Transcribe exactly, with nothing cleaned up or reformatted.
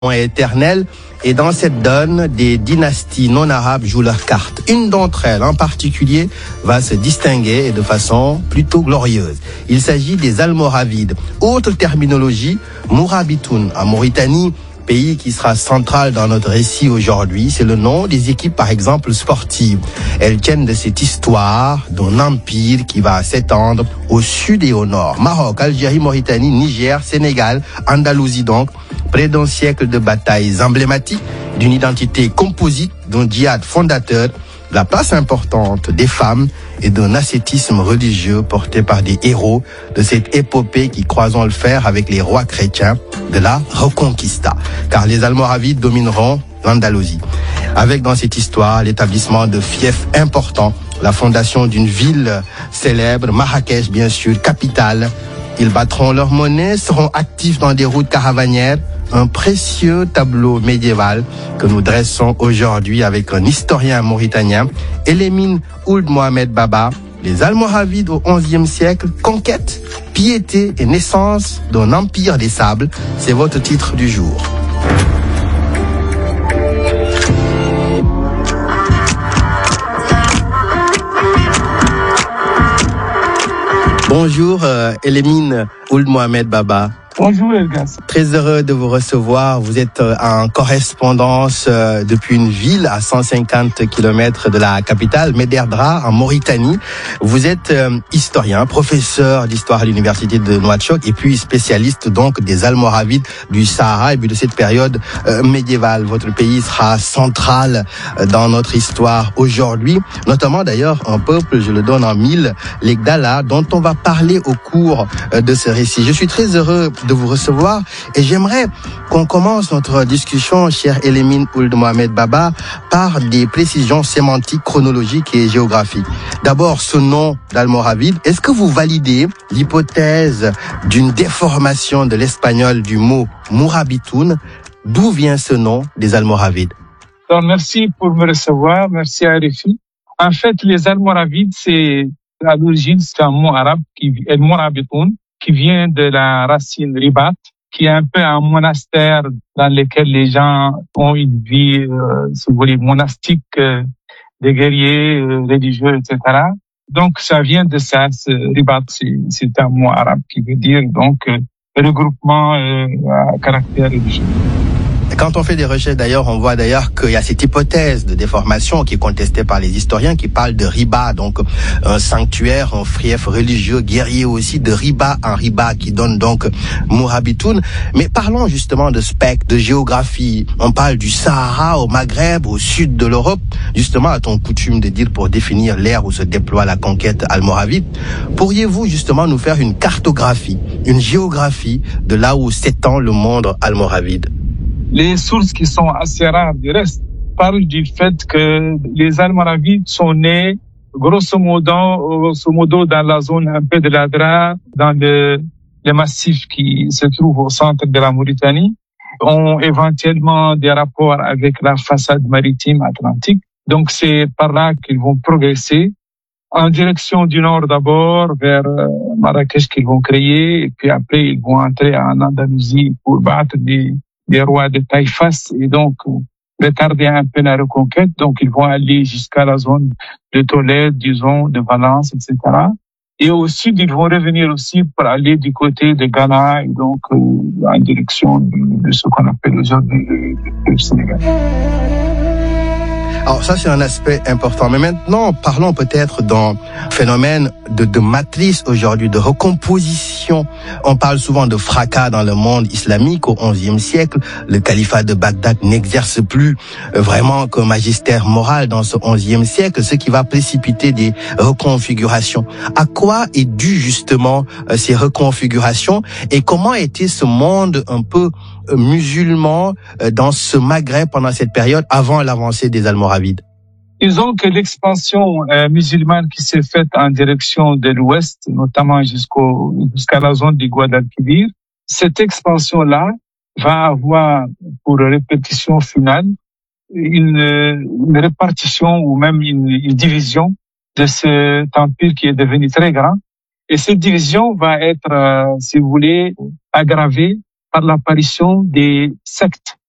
est éternel. Et dans cette donne, des dynasties non arabes jouent leurs cartes. Une d'entre elles, en particulier, va se distinguer et de façon plutôt glorieuse. Il s'agit des Almoravides. Autre terminologie, Mourabitoun. En Mauritanie, pays qui sera central dans notre récit aujourd'hui, c'est le nom des équipes, par exemple, sportives. Elles tiennent de cette histoire d'un empire qui va s'étendre au sud et au nord. Maroc, Algérie, Mauritanie, Niger, Sénégal, Andalousie donc. Près d'un siècle de batailles emblématiques, d'une identité composite, d'un djihad fondateur, de la place importante des femmes et d'un ascétisme religieux porté par des héros de cette épopée qui, croisons le fer avec les rois chrétiens, de la Reconquista. Car les Almoravides domineront l'Andalousie. Avec dans cette histoire l'établissement de fiefs importants, la fondation d'une ville célèbre, Marrakech bien sûr, capitale. Ils battront leur monnaie, seront actifs dans des routes caravanières, un précieux tableau médiéval que nous dressons aujourd'hui avec un historien mauritanien, Elimine Ould Mohamed Baba. Les Almoravides au onzième siècle, conquête, piété et naissance d'un empire des sables. C'est votre titre du jour. Bonjour, euh, Elimine Ould Mohamed Baba. Bonjour Elgas. Très heureux de vous recevoir. Vous êtes en correspondance depuis une ville à cent cinquante kilomètres de la capitale, Méderdra, en Mauritanie. Vous êtes historien, professeur d'histoire à l'université de Nouakchott et puis spécialiste donc des Almoravides du Sahara et puis de cette période médiévale. Votre pays sera central dans notre histoire aujourd'hui, notamment d'ailleurs un peuple, je le donne en mille, les Gdala, dont on va parler au cours de ce récit. Je suis très heureux de vous recevoir et j'aimerais qu'on commence notre discussion, cher Elimine Ould Mohamed Baba, par des précisions sémantiques, chronologiques et géographiques. D'abord, ce nom d'Almoravide, est-ce que vous validez l'hypothèse d'une déformation de l'espagnol du mot Mourabitoun? D'où vient ce nom des Almoravides? Alors, merci pour me recevoir, merci à R F I. En fait, les Almoravides, c'est à l'origine, c'est un mot arabe qui est Mourabitoun, qui vient de la racine ribat, qui est un peu un monastère dans lequel les gens ont une vie, euh, si vous voulez, monastique, euh, des guerriers, euh, religieux, et cetera. Donc, ça vient de ça. Ce ribat, c'est, c'est un mot arabe qui veut dire donc euh, regroupement euh, à caractère religieux. Quand on fait des recherches d'ailleurs, on voit d'ailleurs qu'il y a cette hypothèse de déformation qui est contestée par les historiens qui parlent de riba, donc un sanctuaire, un fief religieux guerrier aussi, de riba en riba qui donne donc Mourabitoun. Mais parlons justement de spectre, de géographie. On parle du Sahara au Maghreb, au sud de l'Europe. Justement, a-t-on coutume de dire pour définir l'ère où se déploie la conquête almoravide. Pourriez-vous justement nous faire une cartographie, une géographie de là où s'étend le monde almoravide? Les sources qui sont assez rares du reste parlent du fait que les Almoravides sont nés grosso modo, grosso modo dans la zone un peu de l'Adra, dans le, les massifs qui se trouvent au centre de la Mauritanie, ont éventuellement des rapports avec la façade maritime atlantique. Donc c'est par là qu'ils vont progresser en direction du nord d'abord, vers Marrakech qu'ils vont créer, et puis après ils vont entrer en Andalousie pour battre des des rois de Taïfas et donc retarder un peu la reconquête. Donc, ils vont aller jusqu'à la zone de Tolède, disons, de Valence, et cetera. Et au sud, ils vont revenir aussi pour aller du côté de Ghana et donc euh, en direction de, de ce qu'on appelle aujourd'hui le, le Sénégal. Alors ça, c'est un aspect important. Mais maintenant, parlons peut-être d'un phénomène de, de matrice aujourd'hui, de recomposition. On parle souvent de fracas dans le monde islamique au onzième siècle. Le califat de Bagdad n'exerce plus vraiment qu'un magistère moral dans ce onzième siècle, ce qui va précipiter des reconfigurations. À quoi est dû justement ces reconfigurations et comment était ce monde un peu musulman dans ce Maghreb pendant cette période avant l'avancée des Almoravides? Disons que l'expansion euh, musulmane qui s'est faite en direction de l'ouest, notamment jusqu'au, jusqu'à la zone du Guadalquivir, cette expansion-là va avoir pour répétition finale une, une répartition ou même une, une division de cet empire qui est devenu très grand. Et cette division va être, euh, si vous voulez, aggravée par l'apparition des sectes